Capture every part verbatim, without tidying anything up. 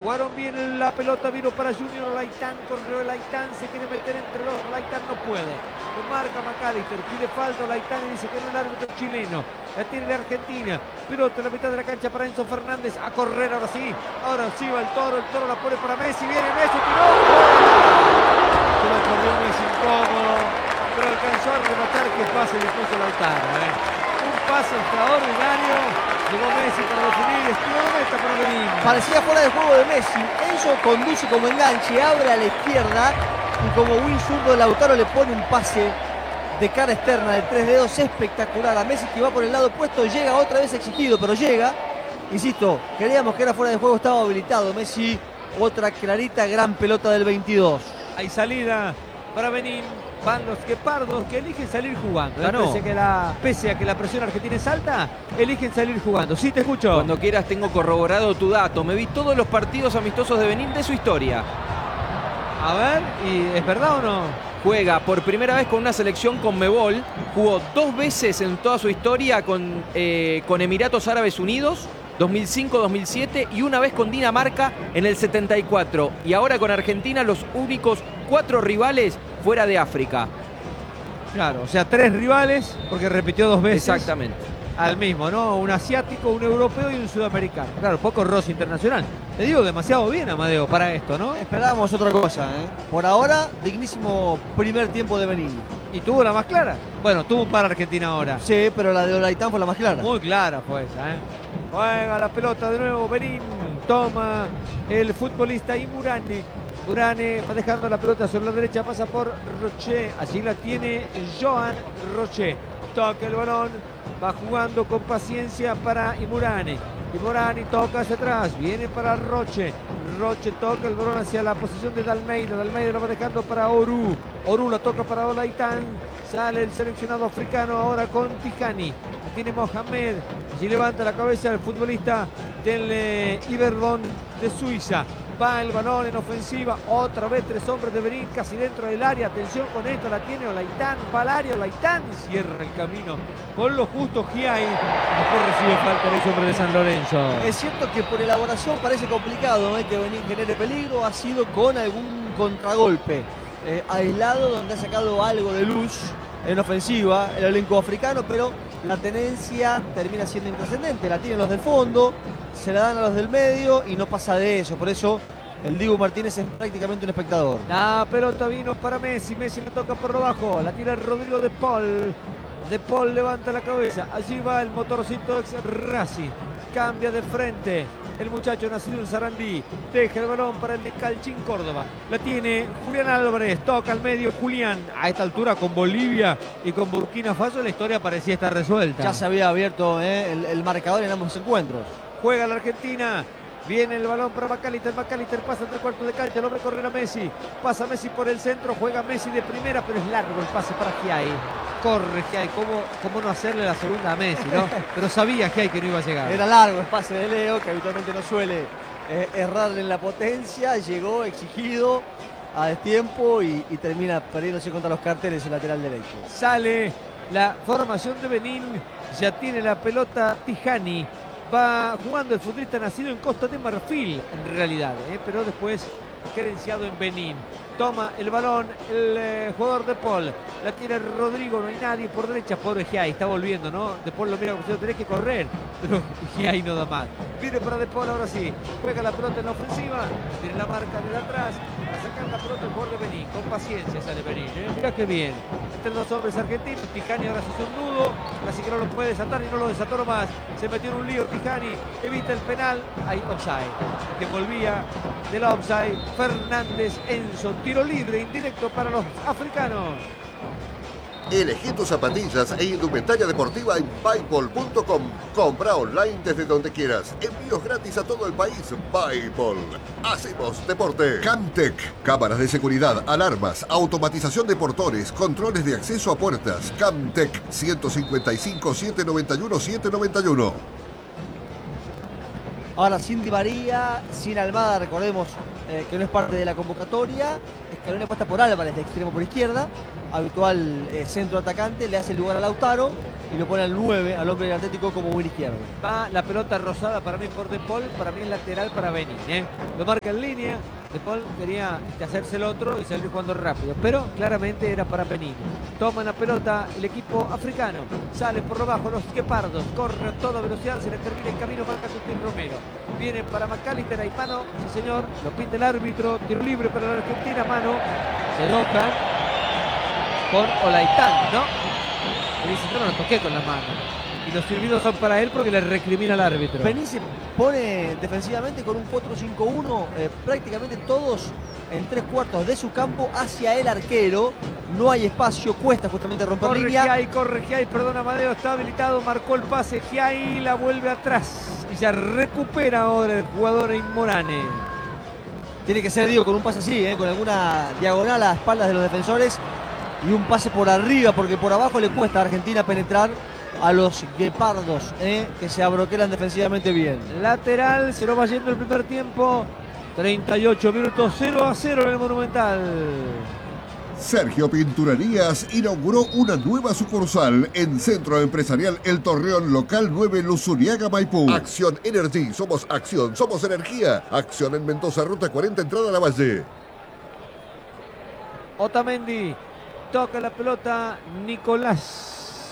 Jugaron bien la pelota, vino para Junior Laitán, corrió Laitán, se quiere meter entre los, Laitán no puede. Lo marca McAllister, pide falta Laitán y dice que no es el árbitro chileno. La tiene la Argentina, pelota en la mitad de la cancha para Enzo Fernández, a correr ahora sí. Ahora sí va el Toro, el Toro la pone para Messi, viene Messi, tiró. Se la corrió Messi incómodo, pero alcanzó a rematar, que pase le puso Lautaro. ¿eh? Un pase extraordinario. Llegó Messi para definir, estuvo de meta para Benín. Parecía fuera de juego de Messi. Enzo conduce como enganche, abre a la izquierda y como Win zurdo, Lautaro le pone un pase de cara externa de tres dedos espectacular a Messi, que va por el lado opuesto, llega otra vez exigido, pero llega. Insisto, creíamos que era fuera de juego, estaba habilitado Messi. Otra clarita, gran pelota del veintidós. Hay salida para Benín. Van los guepardos que eligen salir jugando. Ganó. Pese a, que la, pese a que la presión argentina es alta, eligen salir jugando. Sí, te escucho. Cuando quieras, tengo corroborado tu dato. Me vi todos los partidos amistosos de Benín de su historia. A ver, ¿y es verdad o no? Juega por primera vez con una selección Conmebol. Jugó dos veces en toda su historia con, eh, con Emiratos Árabes Unidos, dos mil cinco dos mil siete, y una vez con Dinamarca en el setenta y cuatro. Y ahora con Argentina, los únicos cuatro rivales fuera de África. Claro, o sea, tres rivales, porque repitió dos veces. Exactamente. Al mismo, ¿no? Un asiático, un europeo y un sudamericano. Claro, poco roce internacional. Te digo, demasiado bien, Amadeo, para esto, ¿no? Esperábamos otra cosa, ¿eh? Por ahora, dignísimo primer tiempo de Benín. ¿Y tuvo la más clara? Bueno, tuvo un par Argentina ahora. Sí, pero la de Olaitán fue la más clara. Muy clara fue esa, ¿eh? Juega la pelota de nuevo Benín. Toma el futbolista Imurane. Imurane va dejando la pelota sobre la derecha, pasa por Roche. Allí la tiene Joan Roche. Toca el balón. Va jugando con paciencia para Imurane. Imurane toca hacia atrás. Viene para Roche. Roche toca el balón hacia la posición de Dalmeida. Dalmeida lo va dejando para Oru. Oru la toca para Olaitán. Sale el seleccionado africano ahora con Tijani. Tiene Mohamed. Allí levanta la cabeza el futbolista del eh, Iberdon de Suiza. Va el balón en ofensiva. Otra vez tres hombres de Benín casi dentro del área. Atención con esto. La tiene Olaitán. Va al área. Olaitán cierra el camino con lo justo Giai. Después recibe falta el ex hombre de San Lorenzo. Es cierto que por elaboración parece complicado, ¿eh? Que Benín genere peligro. Ha sido con algún contragolpe eh, aislado donde ha sacado algo de luz en ofensiva el elenco africano, pero la tenencia termina siendo intrascendente. La tienen los del fondo, se la dan a los del medio y no pasa de eso. Por eso el Dibu Martínez es prácticamente un espectador. La pelota vino para Messi. Messi la toca por abajo. La tira Rodrigo de Paul. De Paul levanta la cabeza. Allí va el motorcito ex Racing. Cambia de frente. El muchacho nacido en Sarandí. Deja el balón para el de Calchín Córdoba. La tiene Julián Álvarez. Toca al medio Julián. A esta altura con Bolivia y con Burkina Faso la historia parecía estar resuelta. Ya se había abierto ¿eh? el, el marcador en ambos encuentros. Juega la Argentina. Viene el balón para McAllister. McAllister pasa entre cuartos de cancha. El hombre corre a Messi. Pasa Messi por el centro. Juega Messi de primera, pero es largo el pase para Giai. Corre Giai. ¿Cómo, cómo no hacerle la segunda a Messi, no? Pero sabía Giai que no iba a llegar. Era largo el pase de Leo, que habitualmente no suele eh, errarle en la potencia. Llegó exigido a destiempo y, y termina perdiéndose contra los carteles el lateral derecho. Sale la formación de Benín. Ya tiene la pelota Tijani. Va jugando el futbolista nacido en Costa de Marfil, en realidad, ¿eh? Pero después gerenciado en Benín. Toma el balón el eh, jugador de Paul. La tiene Rodrigo, no hay nadie por derecha. Pobre Giai, está volviendo, ¿no? De Paul lo mira como si no tenés que correr. Pero Giai no da más. Viene para De Paul ahora sí. Juega la pelota en la ofensiva. Tiene la marca de atrás. Para sacar la pelota el jugador de Benín. Con paciencia sale Benín, ¿eh? Mira qué bien. Entre dos hombres argentinos. Tijani ahora se hizo un nudo. Así que no lo puede desatar y no lo desató nomás. Se metió en un lío Tijani. Evita el penal. Hay offside. Que volvía de la offside. Fernández Enzo. Tiro libre indirecto para los africanos. Elegí tus zapatillas e indumentaria deportiva en Payball punto com. Compra online desde donde quieras. Envíos gratis a todo el país. Payball. Hacemos deporte. Camtec. Cámaras de seguridad, alarmas, automatización de portones, controles de acceso a puertas. Camtec. ciento cincuenta y cinco, setecientos noventa y uno, setecientos noventa y uno. Ahora, sin Di María, sin Almada, recordemos eh, que no es parte de la convocatoria. Scaloni apuesta por Álvarez, de extremo por izquierda. Habitual eh, centro atacante, le hace el lugar a Lautaro y lo pone al nueve, al hombre del Atlético, como buen izquierdo. Va la pelota rosada para mí por De Paul, para mí es lateral para Benin, ¿eh? Lo marca en línea. De Paul quería este, hacerse el otro y salir jugando rápido, pero claramente era para Benin. Toma la pelota el equipo africano, sale por lo bajo los guepardos, corre a toda velocidad, se le termina el camino, marca Agustín Romero. Viene para McAllister, hay mano, sí señor, lo pinta el árbitro, tiro libre para la Argentina, mano, se enoja con Olaitán, ¿no? Y dice, no, no lo toqué con la mano. Y los silbidos son para él porque le recrimina al árbitro. Benin se pone defensivamente con un cuatro cinco uno, eh, prácticamente todos en tres cuartos de su campo hacia el arquero. No hay espacio, cuesta justamente romper Corre línea. Giai, corre Giai, perdón, Amadeo está habilitado, marcó el pase, Giai la vuelve atrás y se recupera ahora el jugador Morane. Tiene que ser, digo, con un pase así, eh, con alguna diagonal a espaldas de los defensores y un pase por arriba, porque por abajo le cuesta a Argentina penetrar a los guepardos, eh, que se abroquelan defensivamente bien. Lateral, se lo va yendo el primer tiempo, treinta y ocho minutos, cero a cero en el Monumental. Sergio Pinturerías inauguró una nueva sucursal en Centro Empresarial El Torreón, local nueve, Luzuriaga, Maipú. Acción Energy, somos acción, somos energía. Acción en Mendoza, ruta cuarenta, entrada a la Valle. Otamendi, toca la pelota Nicolás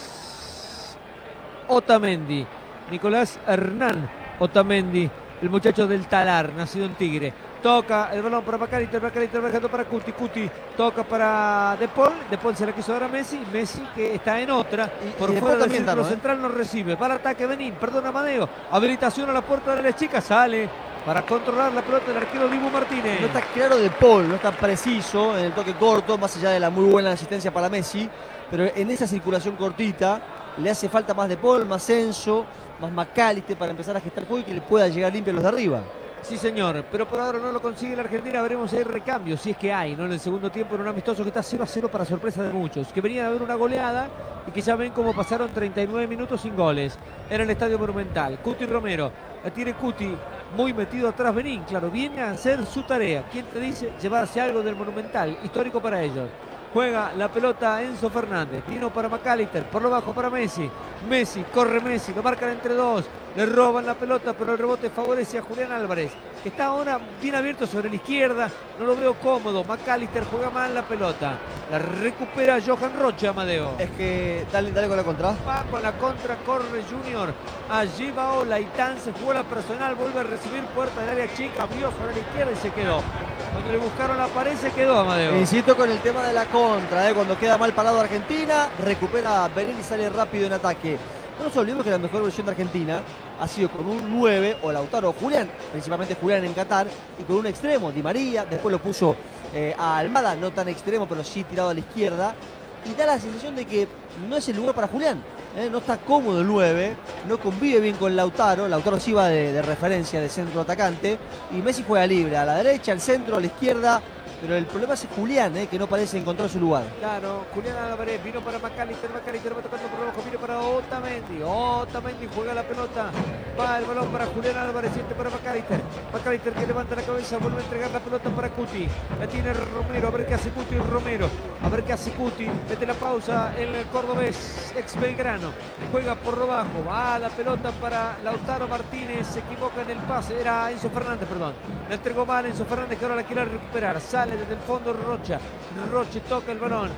Otamendi, Nicolás Hernán Otamendi, el muchacho del Talar, nacido en Tigre. Toca el balón para McAllister, McAllister bajando para Cuti, Cuti toca para De Paul, De Paul se la quiso dar a Messi, Messi que está en otra, Y- por y De fuera Paul del también, círculo Tano, ¿eh? central no recibe, para ataque Benín, perdona Amadeo, habilitación a la puerta de la chica, sale para controlar la pelota del arquero Dibu Martínez. No está claro De Paul, no está preciso en el toque corto, más allá de la muy buena asistencia para Messi, pero en esa circulación cortita le hace falta más De Paul, más Enzo, más McAllister para empezar a gestar juego y que le pueda llegar limpio a los de arriba. Sí, señor, pero por ahora no lo consigue la Argentina. Veremos si hay recambio, si es que hay, ¿no? En el segundo tiempo, en un amistoso que está cero a cero para sorpresa de muchos, que venían a ver una goleada y que ya ven cómo pasaron treinta y nueve minutos sin goles en el Estadio Monumental. Cuti Romero, la tiene Cuti, muy metido atrás Benín, claro, viene a hacer su tarea. ¿Quién te dice llevarse algo del Monumental? Histórico para ellos. Juega la pelota Enzo Fernández, tiro para McAllister, por lo bajo para Messi. Messi, corre Messi, lo marcan entre dos. Le roban la pelota, pero el rebote favorece a Julián Álvarez, que está ahora bien abierto sobre la izquierda. No lo veo cómodo. McAllister juega mal la pelota. La recupera Johan Rocha, Amadeo. Es que dale, dale con la contra. Va con la contra, corre Junior. Allí va Olaitán, se jugó la personal, vuelve a recibir puerta del área chica, vio sobre la izquierda y se quedó. Cuando le buscaron la pared se quedó, Amadeo. Insisto con el tema de la contra, eh, cuando queda mal parado Argentina, recupera Benín y sale rápido en ataque. No nos olvidemos que la mejor versión de Argentina ha sido con un nueve o Lautaro o Julián, principalmente Julián en Qatar, y con un extremo, Di María, después lo puso eh, a Almada, no tan extremo, pero sí tirado a la izquierda, y da la sensación de que no es el lugar para Julián, eh, no está cómodo el nueve, no convive bien con Lautaro, Lautaro sí va de, de referencia de centro atacante, y Messi juega libre, a la derecha, al centro, a la izquierda, pero el problema es Julián, eh, que no parece encontrar su lugar. Claro, Julián Álvarez vino para McAllister, McAllister va tocando por abajo, vino para Otamendi, Otamendi juega la pelota, va el balón para Julián Álvarez, siente para McAllister, McAllister que levanta la cabeza, vuelve a entregar la pelota para Cuti, la tiene Romero, a ver qué hace Cuti, Romero, a ver qué hace Cuti, mete la pausa el cordobés, ex Belgrano, juega por lo bajo, va la pelota para Lautaro Martínez, se equivoca en el pase, era Enzo Fernández, perdón, la entregó mal Enzo Fernández que ahora la quiere recuperar, sale desde el fondo Rocha, Roche toca el balón,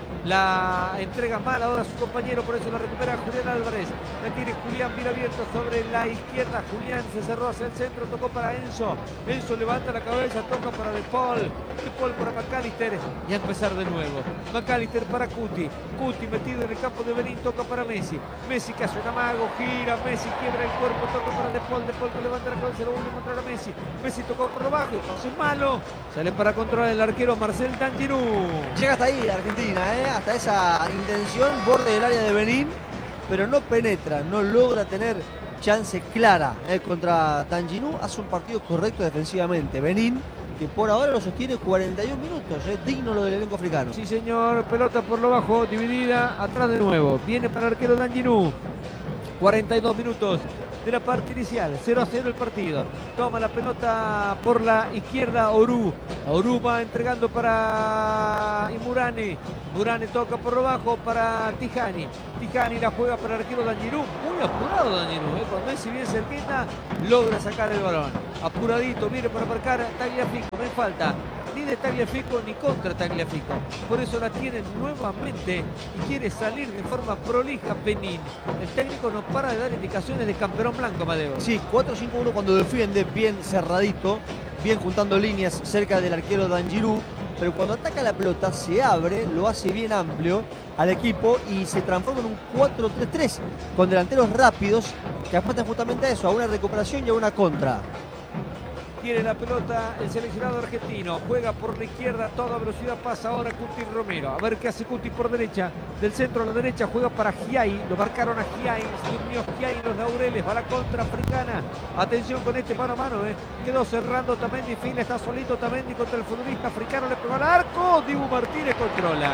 la entrega mal ahora a su compañero, por eso la recupera Julián Álvarez, la tiene Julián bien abierto sobre la izquierda, Julián se cerró hacia el centro, tocó para Enzo, Enzo levanta la cabeza, toca para De Paul, De Paul para McAllister y a empezar de nuevo, McAllister para Cuti, Cuti metido en el campo de Benín, toca para Messi, Messi que hace un amago, gira, Messi quiebra el cuerpo, toca para De Paul, De Paul que levanta la cabeza, lo vuelve a encontrar a Messi, Messi tocó por lo bajo, entonces malo, sale para controlar el arquero Marcel Tangiru. Llega hasta ahí la Argentina, ¿eh? Hasta esa intención, borde del área de Benín, pero no penetra, no logra tener chance clara ¿eh? Contra Tangiru. Hace un partido correcto defensivamente. Benín, que por ahora lo sostiene cuarenta y un minutos, ¿eh? Digno lo del elenco africano. Sí, señor, pelota por lo bajo, dividida, atrás de nuevo. Viene para el arquero Tangiru. cuarenta y dos minutos de la parte inicial. cero a cero el partido. Toma la pelota por la izquierda Orú. Orú va entregando para Imurane. Imurane toca por lo bajo para Tijani. Tijani la juega para el arquero Danjirú. Muy apurado Danjirú. ¿eh? Cuando Messi bien cerquita, logra sacar el balón. Apuradito, viene para marcar Tagliafico. No hay falta ni de Tagliafico ni contra Tagliafico. Por eso la tienen nuevamente y quiere salir de forma prolija Benín. El técnico no para de dar indicaciones de campeón blanco, Amadeo. Sí, cuatro cinco uno cuando defiende bien cerradito, bien juntando líneas cerca del arquero Danjirú, pero cuando ataca la pelota se abre, lo hace bien amplio al equipo y se transforma en un cuatro tres tres con delanteros rápidos que apuestan justamente a eso, a una recuperación y a una contra. Tiene la pelota el seleccionado argentino. Juega por la izquierda, a toda velocidad pasa ahora Cuti Romero. A ver qué hace Cuti por derecha. Del centro a la derecha juega para Giai. Lo marcaron a Giai. Se durmió Giai en los laureles. Va la contra africana. Atención con este mano a mano. Eh. Quedó cerrando Tamendi. Fila está solito Tamendi contra el futbolista africano. Le pegó al arco. Dibu Martínez controla.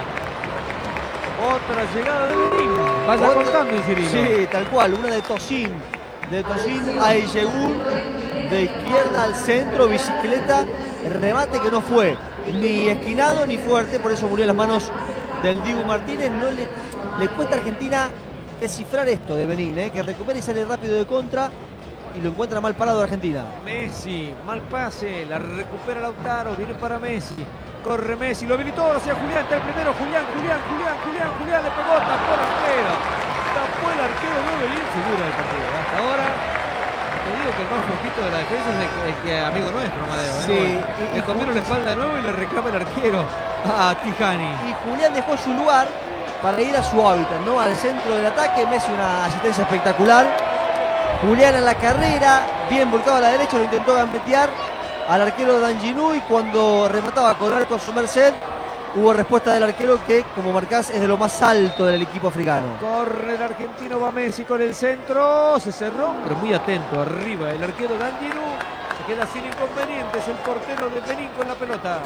Otra llegada de Benín. Vaya Otra, contando, Cirilo. Sí, tal cual. Una de Tosin. De Tosin a Ijegun. De izquierda al centro, bicicleta, remate que no fue ni esquinado ni fuerte, por eso murió en las manos del Dibu Martínez. No le, le cuesta a Argentina descifrar esto de Benín, ¿eh? Que recupera y sale rápido de contra y lo encuentra mal parado Argentina. Messi, mal pase, la recupera Lautaro, viene para Messi, corre Messi, lo habilitó hacia Julián, está el primero, Julián, Julián, Julián, Julián, Julián, le pegó, tapó el arquero, tapó el arquero de Benín, figura del partido, hasta ahora. Te digo que el más flojito de la defensa es el, el que amigo nuestro, Amadeo. ¿eh? Sí, Bueno, y- el comieron la espalda de nuevo y le reclama el arquero a Tijani. Y Julián dejó su lugar para ir a su hábitat, ¿no? Al centro del ataque, Messi una asistencia espectacular. Julián en la carrera, bien volcado a la derecha, lo intentó gambetear al arquero Danjirú y cuando remataba a correr con su merced, hubo respuesta del arquero que, como marcás, es de lo más alto del equipo africano. Corre el argentino, va Messi con el centro, se cerró, pero muy atento, arriba el arquero Danjirú, se queda sin inconvenientes el portero de Benín con la pelota.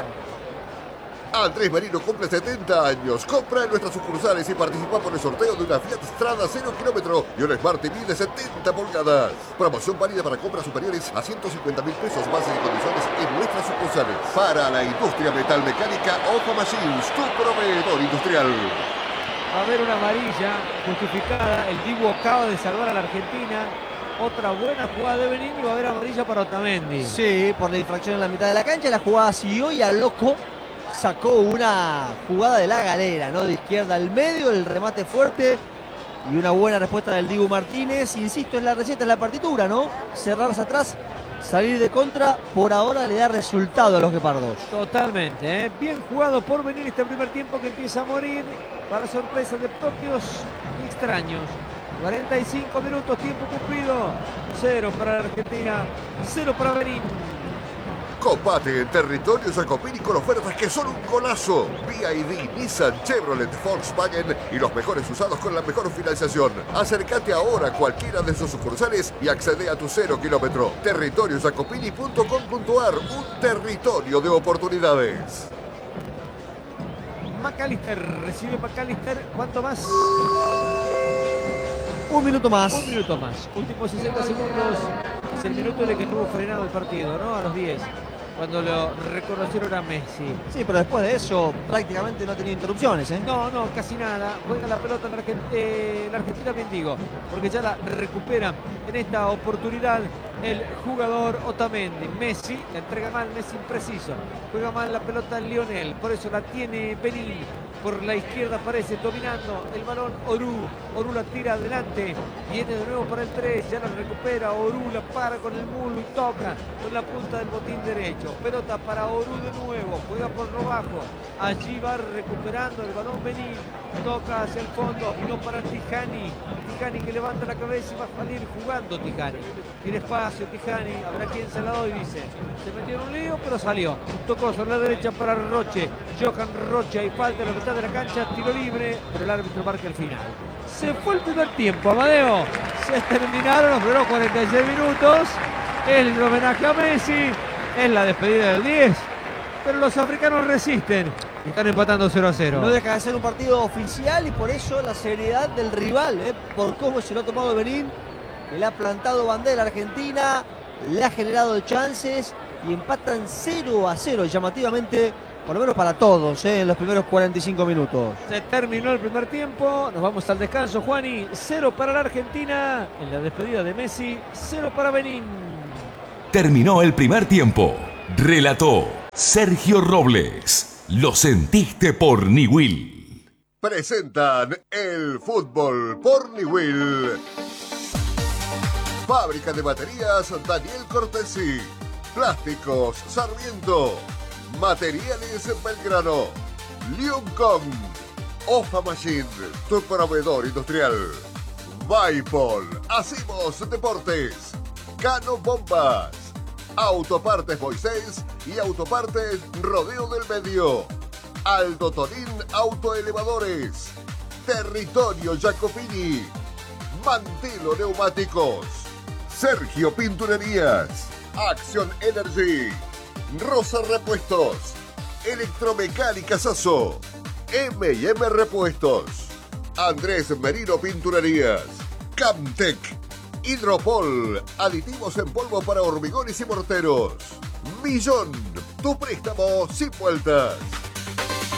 Andrés Merino cumple setenta años. Compra en nuestras sucursales y participa por el sorteo de una Fiat Strada cero kilómetro y un Smart T V de setenta pulgadas. Promoción válida para compras superiores a ciento cincuenta mil pesos, bases y condiciones en nuestras sucursales. Para la industria metalmecánica, Ojo Machines, tu proveedor industrial. Va a haber una amarilla justificada, el Dibu acaba de salvar a la Argentina. Otra buena jugada de Benín y va a haber amarilla para Otamendi. Sí, por la infracción en la mitad de la cancha, la jugada siguió y a loco sacó una jugada de la galera, ¿no? De izquierda al medio, el remate fuerte y una buena respuesta del Dibu Martínez. Insisto, es la receta, es la partitura, ¿no? Cerrarse atrás, salir de contra, por ahora le da resultado a los guepardos. Totalmente, ¿eh? Bien jugado por Benín este primer tiempo que empieza a morir para sorpresa de propios extraños. cuarenta y cinco minutos, tiempo cumplido. Cero para la Argentina, cero para Benín. Combate en territorio Jacopini con ofertas que son un golazo. B I D, Nissan, Chevrolet, Volkswagen y los mejores usados con la mejor financiación. Acércate ahora a cualquiera de sus sucursales y accede a tu cero kilómetro. territorio jacopini punto com punto ar, un territorio de oportunidades. McAllister, recibe McAllister, ¿cuánto más? Un minuto más. Un minuto más, últimos sesenta segundos, es el minuto en el que estuvo frenado el partido, ¿no? A los diez, cuando lo reconocieron a Messi. Sí, pero después de eso prácticamente no ha tenido interrupciones, ¿eh? No, no, casi nada. Juega la pelota en la, Argent eh, la Argentina, bien digo, porque ya la recupera en esta oportunidad el jugador Otamendi. Messi, la entrega mal, Messi impreciso. Juega mal la pelota Lionel, por eso la tiene Benín. Por la izquierda aparece dominando el balón Orú. Orú la tira adelante, viene de nuevo para el tres, ya la recupera Orú, la para con el mulo y toca con la punta del botín derecho. Pelota para Orú de nuevo, juega por lo bajo. Allí va recuperando el balón Benín, toca hacia el fondo y no para Tijani. Tijani que levanta la cabeza y va a salir jugando Tijani. Tiene espacio Tijani, habrá quien se la doy, dice. Se metió en un lío, pero salió. Tocó sobre la derecha para Roche. Johan Roche, hay falta en la mitad de la cancha, tiro libre, pero el árbitro marca el final. Se fue el primer tiempo, Amadeo. Se terminaron los primeros cuarenta y seis minutos. El homenaje a Messi, es la despedida del diez. Pero los africanos resisten. Están empatando cero a cero. No deja de ser un partido oficial y por eso la seriedad del rival, ¿eh? Por cómo se lo ha tomado Benín que le ha plantado bandera a Argentina, le ha generado chances y empatan cero a cero, llamativamente, por lo menos para todos, ¿eh? En los primeros cuarenta y cinco minutos. Se terminó el primer tiempo, nos vamos al descanso, Juani. Cero para la Argentina, en la despedida de Messi, cero para Benín. Terminó el primer tiempo. Relató Sergio Robles. Lo sentiste por Niwil. Presentan el fútbol por Niwil. Fábrica de baterías Daniel Cortesi. Plásticos Sarmiento. Materiales Belgrano. Liuncom. Ofa Machine, tu proveedor industrial. Baipol. Hacemos deportes. Cano Bombas. Autopartes Moisés y Autopartes Rodeo del Medio. Aldo Tonín Autoelevadores. Territorio Jacopini. Mantelo Neumáticos. Sergio Pinturerías. Action Energy. Rosa Repuestos. Electromecánica Sasso. eme y eme Repuestos. Andrés Merino Pinturerías. Camtec. Hidropol. Aditivos en polvo para hormigones y morteros. Millón. Tu préstamo sin vueltas.